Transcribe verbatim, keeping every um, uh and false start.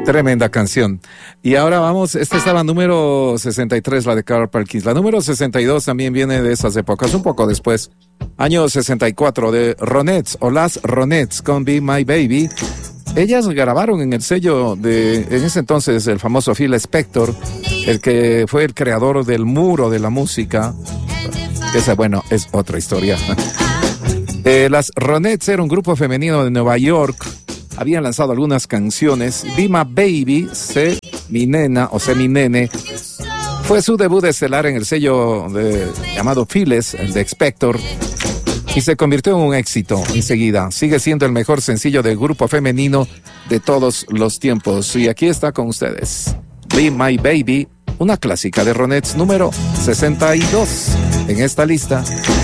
Tremenda canción. Y ahora vamos, esta está la número sesenta y tres, la de Carl Perkins. La número sesenta y dos también viene de esas épocas, un poco después. Año sesenta y cuatro, de Ronettes, o las Ronettes, con Be My Baby. Ellas grabaron en el sello de, en ese entonces, el famoso Phil Spector, el que fue el creador del muro de la música. Esa, bueno, es otra historia. Eh, las Ronettes era un grupo femenino de Nueva York. Habían lanzado algunas canciones. Be My Baby, Sé Mi Nena o Sé Mi Nene, fue su debut estelar en el sello de, llamado Phil's, el de Spector, y se convirtió en un éxito enseguida. Sigue siendo el mejor sencillo del grupo femenino de todos los tiempos. Y aquí está con ustedes, Be My Baby, una clásica de Ronettes, número sesenta y dos en esta lista.